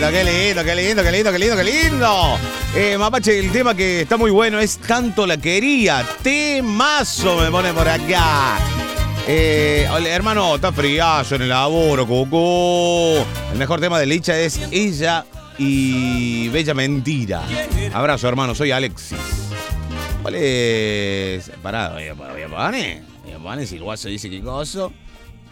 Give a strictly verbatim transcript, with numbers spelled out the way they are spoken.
lindo, qué lindo, qué lindo, qué lindo, qué lindo, qué lindo. Eh, Mapache, el tema que está muy bueno es Tanto la quería. Temazo me pone por acá. Eh, hermano, está friazo en el laburo, cucú. El mejor tema de Licha es Ella y Bella Mentira. Abrazo, hermano, soy Alexis. ¿Cuál es? Pará, voy a poner. Voy a poner si el guaso dice qué cosa.